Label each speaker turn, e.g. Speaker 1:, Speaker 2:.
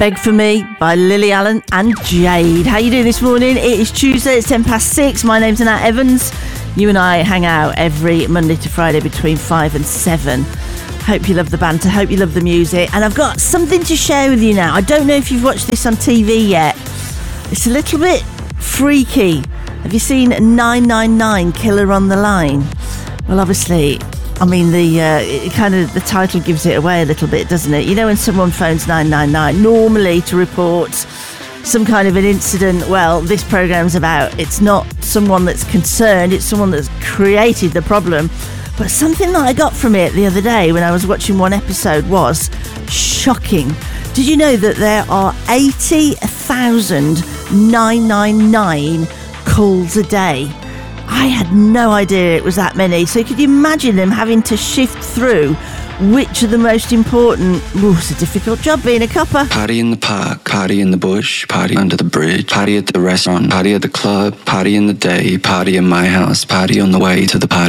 Speaker 1: Beg For Me by Lily Allen and Jade. How you doing this morning? It is Tuesday, it's 6:10. My name's Annette Evans. You and I hang out every Monday to Friday between 5 and 7. Hope you love the banter, hope you love the music. And I've got something to share with you now. I don't know if you've watched this on TV yet. It's a little bit freaky. Have you seen 999 Killer on the Line? Well, obviously, I mean, the title gives it away a little bit, doesn't it? You know, when someone phones 999, normally to report some kind of an incident, well, this program's about, it's not someone that's concerned, it's someone that's created the problem. But something that I got from it the other day when I was watching one episode was shocking. Did you know that there are 80,000 999 calls a day? I had no idea it was that many. So could you imagine them having to shift through which are the most important? Ooh, it's a difficult job being a copper.
Speaker 2: Party in the park, party in the bush, party under the bridge, party at the restaurant, party at the club, party in the day, party in my house, party on the way to the party.